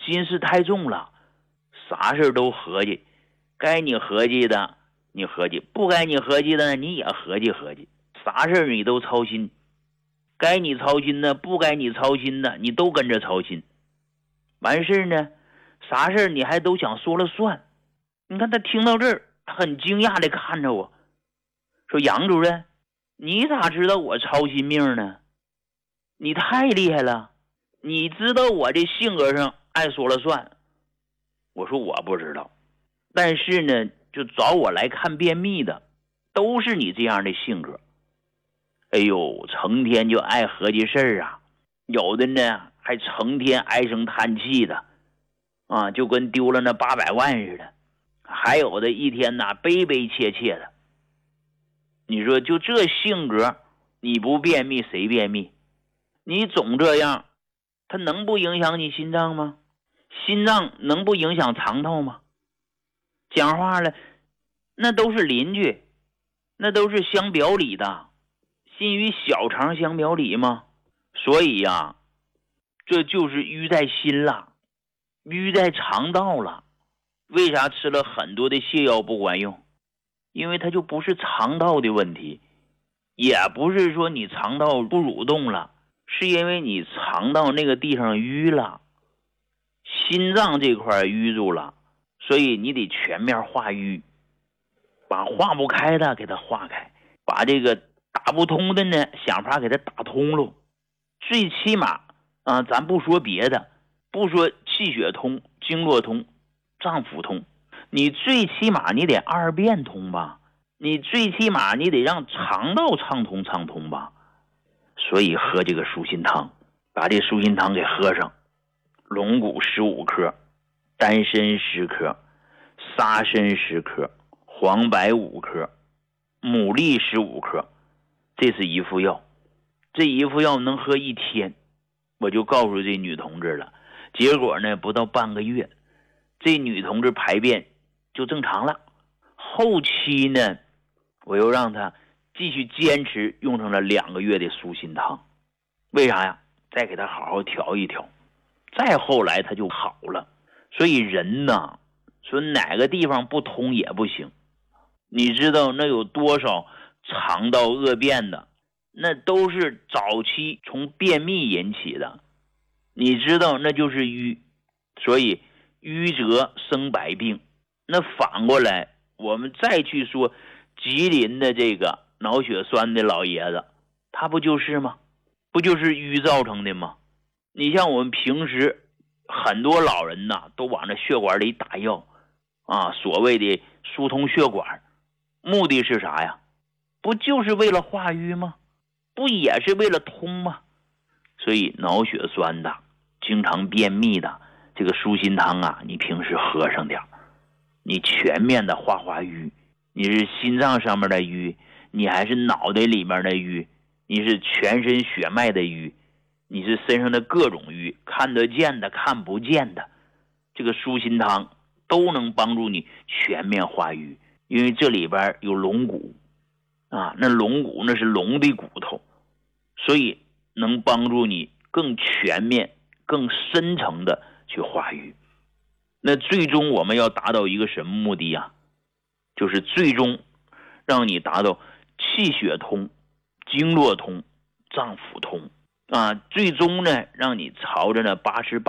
心事太重了，啥事都合计，该你合计的你合计，不该你合计的你也合计合计，啥事你都操心，该你操心的不该你操心的你都跟着操心，完事呢啥事你还都想说了算。你看他听到这儿，他很惊讶地看着我，说杨主任，你咋知道我操心命呢？你太厉害了，你知道我这性格上爱说了算。我说我不知道，但是呢就找我来看便秘的都是你这样的性格。哎呦，成天就爱合计事儿啊，有的呢还成天唉声叹气的啊，就跟丢了那800万似的，还有的一天呐悲悲切切的。你说就这性格，你不便秘谁便秘？你总这样，它能不影响你心脏吗？心脏能不影响肠道吗？讲话了，那都是邻居，那都是相表里的，心与小肠相表里吗？所以呀，这就是淤在心了，淤在肠道了。为啥吃了很多的泻药不管用？因为它就不是肠道的问题，也不是说你肠道不蠕动了，是因为你肠道那个地方淤了，心脏这块淤住了，所以你得全面化瘀，把化不开的给它化开，把这个打不通的呢想法给它打通了。最起码咱不说别的，不说气血通、经络通、脏腑通，你最起码你得二便通吧，你最起码你得让肠道畅通吧。所以喝这个舒心汤，把这舒心汤给喝上，龙骨15克，丹参10克，沙参10克，黄柏5克，牡蛎15克，这是一副药。这一副药能喝1天，我就告诉这女同志了。结果呢，不到半个月，这女同志排便就正常了。后期呢，我又让她继续坚持，用上了2个月的舒心汤。为啥呀？再给她好好调一调。再后来她就好了。所以人呢，说哪个地方不通也不行。你知道那有多少肠道恶变的？那都是早期从便秘引起的。你知道那就是瘀，所以瘀则生百病。那反过来我们再去说吉林的这个脑血栓的老爷子，他不就是吗？不就是瘀造成的吗？你像我们平时很多老人呐，都往这血管里打药所谓的疏通血管，目的是啥呀？不就是为了化瘀吗？不也是为了通吗？所以脑血栓的、经常便秘的，这个舒心汤啊，你平时喝上点，你全面的化瘀。你是心脏上面的瘀，你还是脑袋里面的瘀，你是全身血脉的瘀，你是身上的各种瘀，看得见的看不见的，这个舒心汤都能帮助你全面化瘀。因为这里边有龙骨那龙骨那是龙的骨头，所以能帮助你更全面更深层的去化瘀。那最终我们要达到一个什么目的啊？就是最终让你达到气血通、经络通、脏腑通最终呢让你朝着那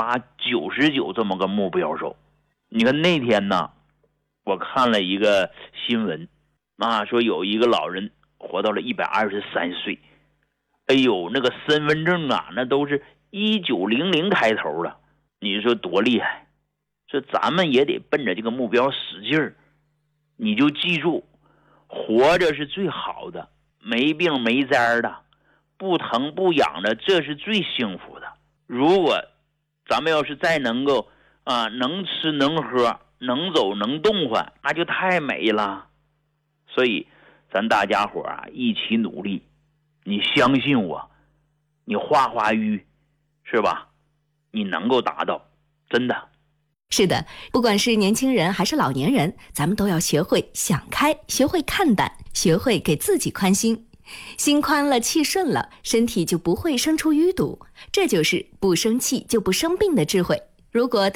88、99这么个目标走。你看那天呢，我看了一个新闻说有一个老人活到了123岁，哎呦，那个身份证那都是1900开头了，你说多厉害？说咱们也得奔着这个目标使劲儿。你就记住，活着是最好的，没病没灾的，不疼不痒的，这是最幸福的。如果咱们要是再能够能吃能喝能走能动换，那就太美了。所以咱大家伙一起努力，你相信我，你化瘀是吧？你能够达到，真的。 是的，不管是年轻人还是老年人，咱们都要学会想开，学会看淡，学会给自己宽心。心宽了，气顺了，身体就不会生出淤堵，这就是不生气就不生病的智慧。如果